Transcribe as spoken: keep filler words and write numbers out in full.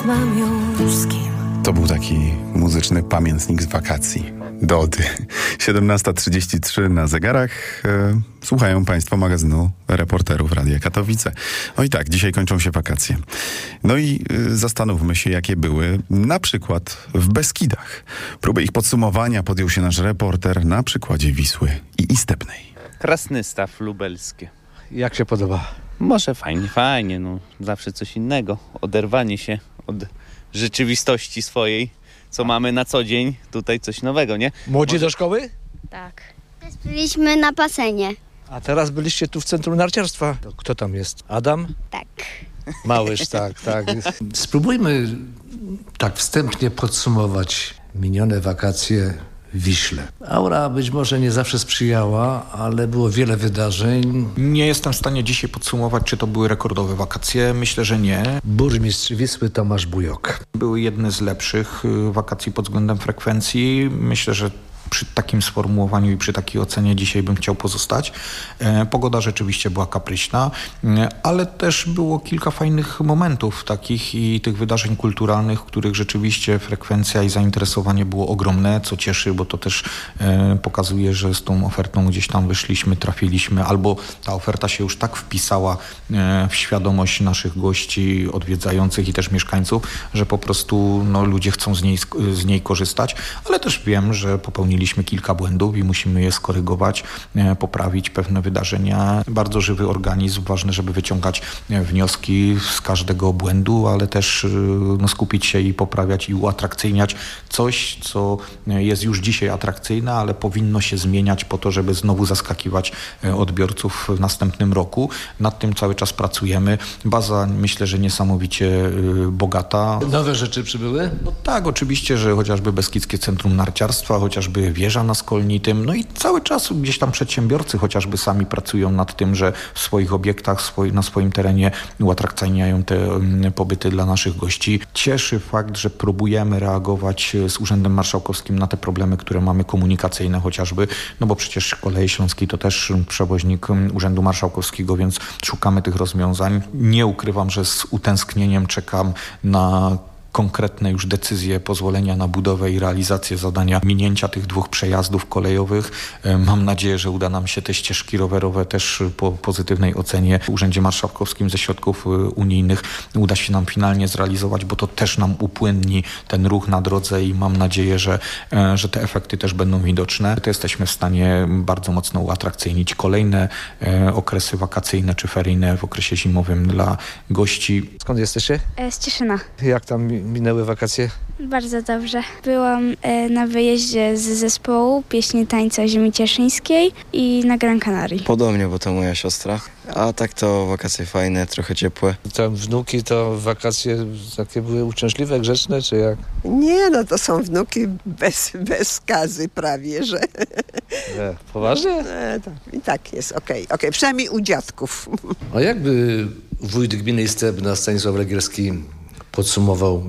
mam już z kim. To był taki muzyczny pamiętnik z wakacji. Dody. siedemnasta trzydzieści trzy na zegarach. E, słuchają Państwo magazynu Reporterów Radia Katowice. No i tak, dzisiaj kończą się wakacje. No i e, zastanówmy się, jakie były na przykład w Beskidach. Próbę ich podsumowania podjął się nasz reporter na przykładzie Wisły i Istebnej. Krasnystaw lubelskie. Jak się podoba? Może fajnie, fajnie, no zawsze coś innego. Oderwanie się od rzeczywistości swojej, co mamy na co dzień, tutaj coś nowego, nie? Młodzi Może... do szkoły? Tak. Byliśmy na basenie. A teraz byliście tu w Centrum Narciarstwa. Kto tam jest? Adam? Tak. Małyż, tak, tak. Spróbujmy tak wstępnie podsumować minione wakacje w Wiśle. Aura być może nie zawsze sprzyjała, ale było wiele wydarzeń. Nie jestem w stanie dzisiaj podsumować, czy to były rekordowe wakacje. Myślę, że nie. Burmistrz Wisły Tomasz Bujok. Były jedne z lepszych wakacji pod względem frekwencji. Myślę, że przy takim sformułowaniu i przy takiej ocenie dzisiaj bym chciał pozostać. E, pogoda rzeczywiście była kapryśna, e, ale też było kilka fajnych momentów takich i tych wydarzeń kulturalnych, w których rzeczywiście frekwencja i zainteresowanie było ogromne, co cieszy, bo to też e, pokazuje, że z tą ofertą gdzieś tam wyszliśmy, trafiliśmy, albo ta oferta się już tak wpisała e, w świadomość naszych gości, odwiedzających i też mieszkańców, że po prostu no, ludzie chcą z niej, z niej korzystać, ale też wiem, że popełnili Mieliśmy kilka błędów i musimy je skorygować, poprawić pewne wydarzenia. Bardzo żywy organizm, ważne, żeby wyciągać wnioski z każdego błędu, ale też no, skupić się i poprawiać i uatrakcyjniać coś, co jest już dzisiaj atrakcyjne, ale powinno się zmieniać po to, żeby znowu zaskakiwać odbiorców w następnym roku. Nad tym cały czas pracujemy. Baza, myślę, że niesamowicie bogata. Nowe rzeczy przybyły? No tak, oczywiście, że chociażby Beskidzkie Centrum Narciarstwa, chociażby wieża na Skolnitym, no i cały czas gdzieś tam przedsiębiorcy chociażby sami pracują nad tym, że w swoich obiektach, swoi, na swoim terenie uatrakcyjniają te um, pobyty dla naszych gości. Cieszy fakt, że próbujemy reagować z Urzędem Marszałkowskim na te problemy, które mamy komunikacyjne chociażby, no bo przecież Koleje Śląskie to też przewoźnik Urzędu Marszałkowskiego, więc szukamy tych rozwiązań. Nie ukrywam, że z utęsknieniem czekam na konkretne już decyzje, pozwolenia na budowę i realizację zadania minięcia tych dwóch przejazdów kolejowych. Mam nadzieję, że uda nam się te ścieżki rowerowe też po pozytywnej ocenie w Urzędzie Marszałkowskim ze środków unijnych uda się nam finalnie zrealizować, bo to też nam upłynni ten ruch na drodze i mam nadzieję, że, że te efekty też będą widoczne. To jesteśmy w stanie bardzo mocno uatrakcyjnić kolejne okresy wakacyjne czy feryjne w okresie zimowym dla gości. Skąd jesteście? Z Cieszyna. Jak tam minęły wakacje? Bardzo dobrze. Byłam e, na wyjeździe z zespołu Pieśni Tańca Ziemi Cieszyńskiej i na Gran Canaria. Podobnie, bo to moja siostra. A tak to wakacje fajne, trochę ciepłe. Tam wnuki to wakacje takie były uczęśliwe, grzeczne, czy jak? Nie, no to są wnuki bez, bez skazy prawie, że... Nie, poważnie? E, tak, i tak jest, okej, okay, okay, przynajmniej u dziadków. A jakby wójt gminy Istebna Stanisław Legierski podsumował